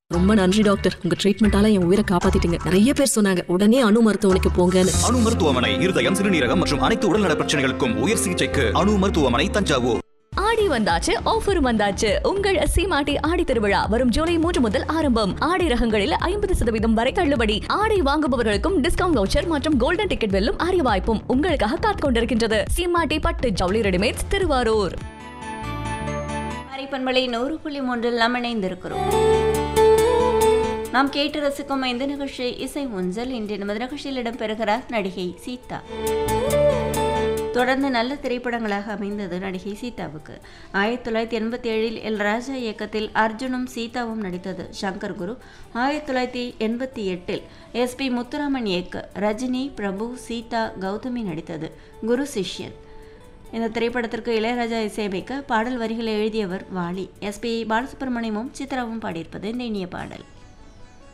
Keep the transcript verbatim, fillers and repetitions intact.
ரொம்ப நன்றி டாக்டர், உங்க ட்ரீட்மெண்டால என் உயிரை காப்பாத்திட்டீங்க. நிறைய பேர் சொன்னாங்க உடனே அணு மருத்துவமனைக்கு போங்கன்னு. அணு மருத்துவமனை இருதயம், சிறுநீரகம் மற்றும் அனைத்து உடல்நல பிரச்சனைகளுக்கும் உயர் சிகிச்சைக்கு அணு மருத்துவமனை, தஞ்சாவூர். ஆடி வந்தாச்சு, ஆஃபர் வந்தாச்சு. உங்கள் சீமாட்டி ஆடி திருவிழா வரும் ஜூலை மூன்று முதல் ஆரம்பம். ஆடை ரகங்களில் ஐம்பது சதவீதம் வரை தள்ளுபடி. ஆடை வாங்குபவர்களுக்கும் டிஸ்கவுண்ட் வவுச்சர் மற்றும் கோல்டன் டிக்கெட் வெல்லும் அரிய வாய்ப்பும் உங்களுக்காக காத்துக் கொண்டிருக்கின்றது. சீமாட்டி பட்டு ஜவுளி ரெடிமேட்ஸ், திருவாரூர். பண்பலை நூறு புள்ளி மூன்றில் நாம் இணைந்திருக்கிறோம். நாம் கேட்டு ரசிக்கும் இந்த நிகழ்ச்சி இசை ஊஞ்சல். இன்று நமது நிகழ்ச்சியில் இடம்பெறுகிறார் நடிகை சீதா. தொடர்ந்து நல்ல திரைப்படங்களாக அமைந்தது நடிகை சீதாவுக்கு. ஆயிரத்தி தொள்ளாயிரத்தி எண்பத்தி ஏழில் எல் ராஜா இயக்கத்தில் அர்ஜுனும் சீதாவும் நடித்தது சங்கர் குரு. ஆயிரத்தி தொள்ளாயிரத்தி எண்பத்தி எட்டில் எஸ் பி முத்துராமன் இயக்க ரஜினி, பிரபு, சீதா, கௌதமி நடித்தது குரு சிஷ்யன். இந்த திரைப்படத்திற்கு இளையராஜா இசையமைக்க பாடல் வரிகளை எழுதியவர் வாலி. எஸ் பி பாலசுப்ரமணியமும் சித்ராவும் பாடியிருப்பது இந்த இனிய பாடல்.